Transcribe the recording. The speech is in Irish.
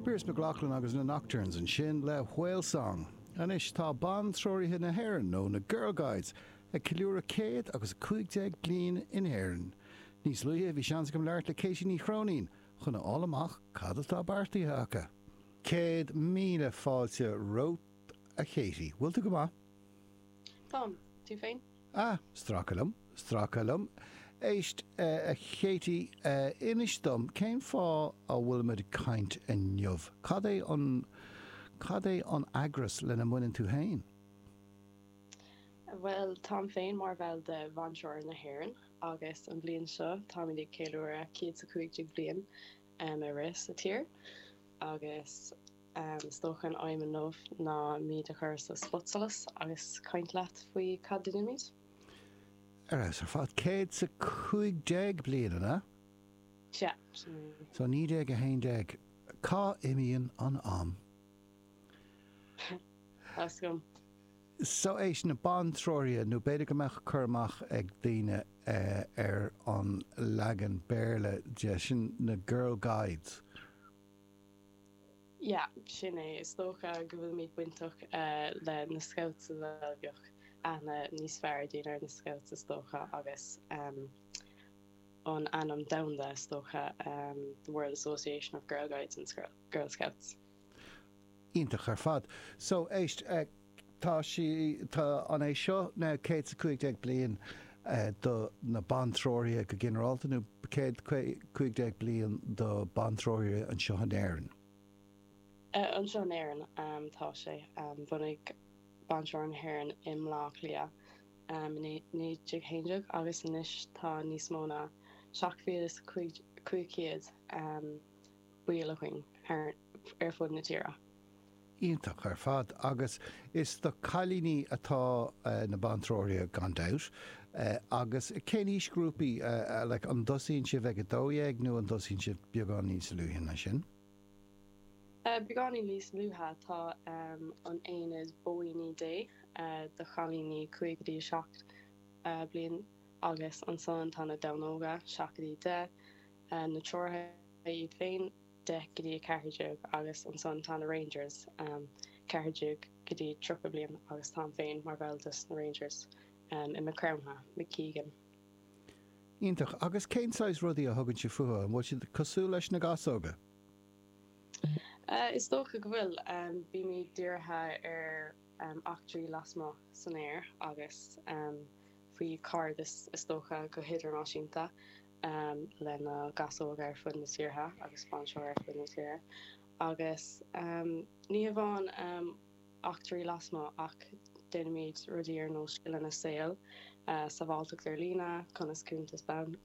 Piers McLaughlin agus na Nocturnes an sin le Whale Song. Anis tá ban troirithe na hÉireann nó na Girl Guides ag ciúra 100 agus 15 bliain in hÉireann. Níos luithe bhí seans go leart le Céisi ní Chrónín chuna álamach cad atá bartaithe acha. 100,000 fáilte rót a chéisi. Bhfuil tú go maith? Tom, tú féin? Strachalum. Éist a chéiti inis dom, céim fá a bhfuil muid caint a neamh. Cad é an agras lena muinn tú hain? Well, Tom féin mar bheal de bhainseoir na hÉireann agus an bliain seo tá ag céúra 150 bliain a ris a tír agus stóchan aim an nómh ná míad a chur sa spotsalas agus caint leat faoi cad duine Ar fad 150 bliain na? Se. So 90 a 100 cá imíonn an am. As gom. So éis na banthróirithe nó beidir go meach churmach ag daoine ar an leagan béarla de sin na Girl Guides. Ja, sin é is tócha go bhfuil míad buintach le na scouts a bhilgeach ana níos fearr daoine ar na scouts is tócha agus an anam domhanda is tócha the World Association of Girl Guides and Girl Scouts. Ítach ar fad. So éist tá an é seo na 150 bliain do na banthróirithe go generalta nó 150 bliain do banthróirithe an seo an éireann. An seo an éireann tá sé bhunaigh banseoir na hÉireann im lá lia ní héideach agus inis tá níos móna 750 buíola chuin ar fud na tíra. Ítach ar fad agus is do cailíní atá na banthróirithe gan dabht agus céníos grúpaí le an dosíonn si bheith dóhéag nó an dosíonn si beagán níos luúthe na sin? Beagán níos luúthe tá an aon is Bóí Day de chalíní 57 bliain agus an son tá na damhnóga 7 na trórtha iad féin 10 gotí 40 agus an son tá na Rangers 40 gotí 3 bliain agus tá féin mar bhealtas na Rangers i Macromha, McKeegan. Ítach agus céináis rudaí a thugann si fuatha an bhfuil si cosú leis na gasóga? Is tócha go bhfuil bhí mí dúrtha ar achtarí lasma san air agus faoi card is tócha go hidirnáisiúnta le na gasóga ar fud na tíortha agus banseoir ar fud na tíre. Agus ní bháin achtarí lasma ach déanaid rudí ar nó sciile na saoil sa bhálteach ar lína chunas cúntas